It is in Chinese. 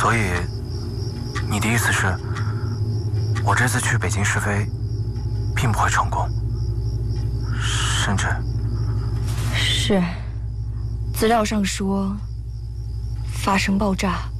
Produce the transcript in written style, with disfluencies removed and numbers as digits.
所以，你的意思是，我这次去北京试飞，并不会成功，甚至是，资料上说发生爆炸。